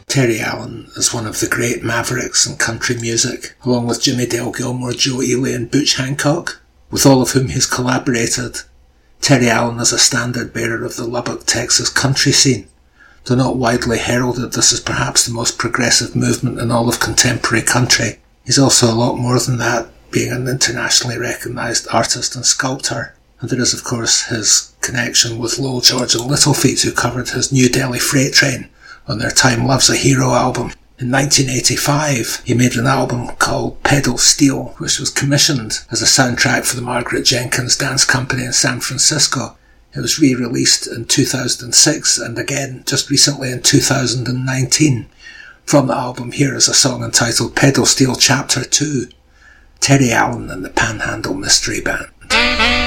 Terry Allen is one of the great mavericks in country music, along with Jimmy Dale Gilmore, Joe Ely and Butch Hancock, with all of whom he's collaborated. Terry Allen is a standard bearer of the Lubbock, Texas country scene. Though not widely heralded, this is perhaps the most progressive movement in all of contemporary country. He's also a lot more than that, being an internationally recognised artist and sculptor. And there is, of course, his connection with Lowell George and Little Feat, who covered his New Delhi Freight Train on their Time Love's a Hero album. In 1985, he made an album called Pedal Steel, which was commissioned as a soundtrack for the Margaret Jenkins Dance Company in San Francisco. It was re-released in 2006 and again just recently in 2019. From the album, here is a song entitled Pedal Steel Chapter 2, Terry Allen and the Panhandle Mystery Band.